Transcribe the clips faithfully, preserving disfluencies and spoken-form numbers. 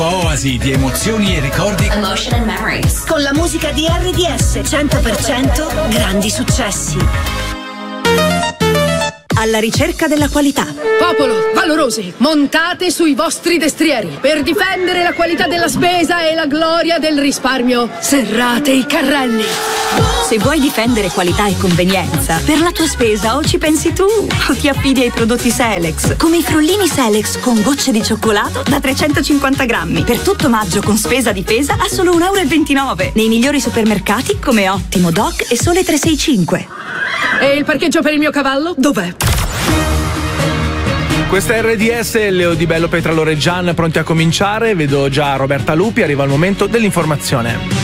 Oasi di emozioni e ricordi. Emotion and Memories. Con la musica di R D S cento per cento grandi successi. Alla ricerca della qualità. Popolo, valorosi, montate sui vostri destrieri. Per difendere la qualità della spesa e la gloria del risparmio, serrate i carrelli. Se vuoi difendere qualità e convenienza, per la tua spesa o ci pensi tu o ti affidi ai prodotti Selex, come i frullini Selex con gocce di cioccolato da trecentocinquanta grammi. Per tutto maggio con spesa difesa a solo un euro e ventinove. Nei migliori supermercati come Ottimo, Doc e Sole trecentosessantanove. E il parcheggio per il mio cavallo? Dov'è? Questa è R D S, Leo Di Bello, Petra Loreggian, pronti a cominciare. Vedo già Roberta Lupi, arriva il momento dell'informazione.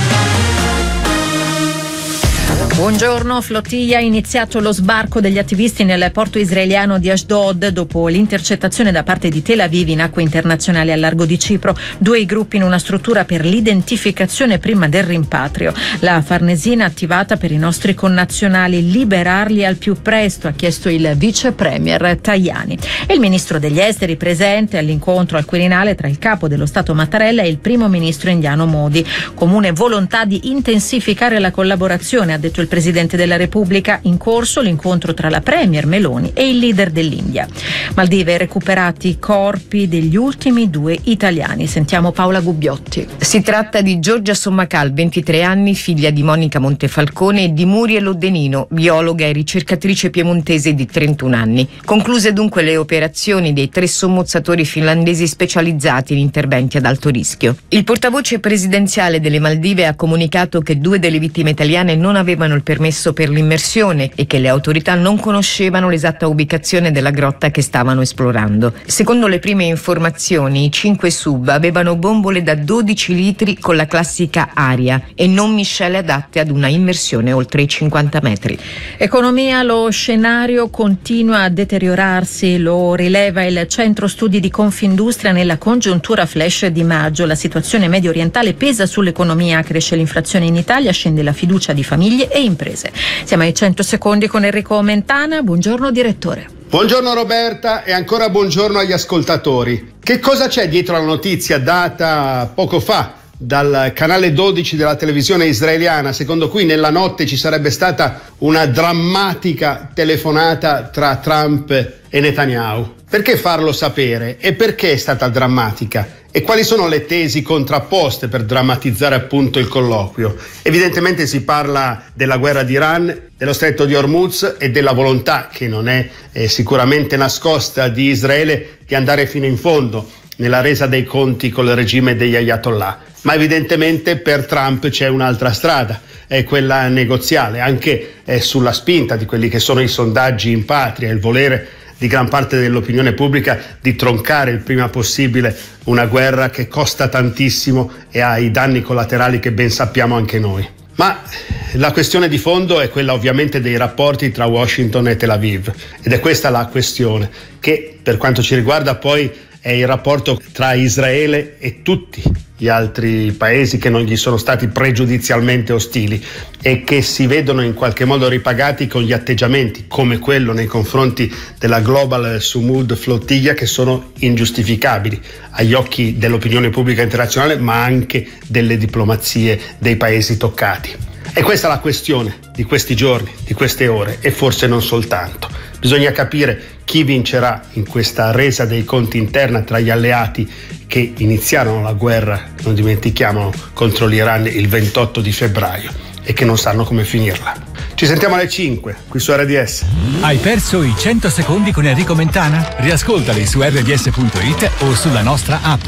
Buongiorno, flottiglia, ha iniziato lo sbarco degli attivisti nel porto israeliano di Ashdod dopo l'intercettazione da parte di Tel Aviv in acque internazionali al largo di Cipro. Due gruppi in una struttura per l'identificazione prima del rimpatrio. La Farnesina attivata per i nostri connazionali, liberarli al più presto, ha chiesto il vice premier Tajani. E il ministro degli esteri presente all'incontro al Quirinale tra il capo dello Stato Mattarella e il primo ministro indiano Modi. Comune volontà di intensificare la collaborazione, ha detto il Presidente della Repubblica. In corso l'incontro tra la Premier Meloni e il leader dell'India. Maldive, recuperati i corpi degli ultimi due italiani. Sentiamo Paola Gubbiotti. Si tratta di Giorgia Sommacal, ventitré anni, figlia di Monica Montefalcone, e di Muriel Oddenino, biologa e ricercatrice piemontese di trentuno anni. Concluse dunque le operazioni dei tre sommozzatori finlandesi specializzati in interventi ad alto rischio. Il portavoce presidenziale delle Maldive ha comunicato che due delle vittime italiane non avevano il permesso per l'immersione e che le autorità non conoscevano l'esatta ubicazione della grotta che stavano esplorando. Secondo le prime informazioni, i cinque sub avevano bombole da dodici litri con la classica aria e non miscele adatte ad una immersione oltre i cinquanta metri. Economia, lo scenario continua a deteriorarsi, lo rileva il centro studi di Confindustria nella congiuntura flash di maggio. La situazione medio orientale pesa sull'economia, cresce l'inflazione in Italia, scende la fiducia di famiglie e imprese. Siamo ai cento secondi con Enrico Mentana. Buongiorno direttore. Buongiorno Roberta e ancora buongiorno agli ascoltatori. Che cosa c'è dietro la notizia data poco fa dal canale dodici della televisione israeliana, secondo cui nella notte ci sarebbe stata una drammatica telefonata tra Trump e Netanyahu? Perché farlo sapere e perché è stata drammatica? E quali sono le tesi contrapposte per drammatizzare appunto il colloquio? Evidentemente si parla della guerra d'Iran, dello stretto di Hormuz e della volontà, che non è eh, sicuramente nascosta, di Israele di andare fino in fondo nella resa dei conti col regime degli Ayatollah. Ma evidentemente per Trump c'è un'altra strada, è quella negoziale, anche eh, sulla spinta di quelli che sono i sondaggi in patria, il volere di gran parte dell'opinione pubblica di troncare il prima possibile una guerra che costa tantissimo e ha i danni collaterali che ben sappiamo anche noi. Ma la questione di fondo è quella ovviamente dei rapporti tra Washington e Tel Aviv, ed è questa la questione che per quanto ci riguarda poi è il rapporto tra Israele e tutti gli altri paesi che non gli sono stati pregiudizialmente ostili e che si vedono in qualche modo ripagati con gli atteggiamenti come quello nei confronti della Global Sumud flottiglia, che sono ingiustificabili agli occhi dell'opinione pubblica internazionale ma anche delle diplomazie dei paesi toccati. E questa è la questione di questi giorni, di queste ore, e forse non soltanto. Bisogna capire chi vincerà in questa resa dei conti interna tra gli alleati che iniziarono la guerra, non dimentichiamolo, contro l'Iran il ventotto di febbraio e che non sanno come finirla. Ci sentiamo alle cinque, qui su R D S. Hai perso i cento secondi con Enrico Mentana? Riascoltali su R D S punto it o sulla nostra app.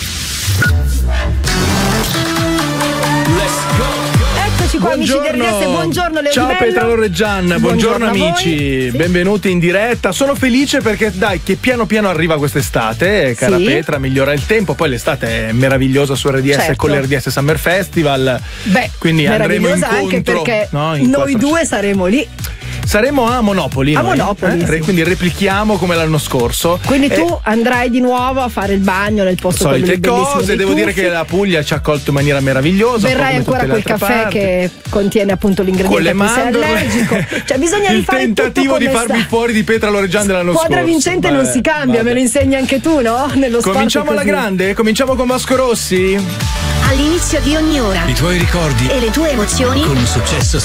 Qua, buongiorno. Amici di R D S, buongiorno Leo Ciao Di Bello. Petra Loreggian, buongiorno, buongiorno amici, sì. Benvenuti in diretta. Sono felice perché dai che piano piano arriva quest'estate, cara sì. Petra, migliora il tempo, poi l'estate è meravigliosa su R D S, certo. Con l'R D S Summer Festival. Beh, quindi andremo incontro anche perché no, in noi quattro... due saremo lì. saremo a Monopoli. A noi, Monopoli. Eh? Sì. Quindi replichiamo come l'anno scorso. Quindi e... tu andrai di nuovo a fare il bagno nel posto solite cose. Devo tuffi. dire che la Puglia ci ha accolto in maniera meravigliosa. Verrai ancora quel caffè parti. che contiene appunto l'ingrediente a cui sei allergico. Cioè bisogna il rifare tentativo tutto di farmi sta. fuori di Petra Loreggian dell'anno Squadra scorso. vincente vabbè, non si cambia, vabbè. me lo insegni anche tu, no? Nello sport Cominciamo alla così. grande? Cominciamo con Vasco Rossi? All'inizio di ogni ora. I tuoi ricordi E le tue emozioni. Con un successo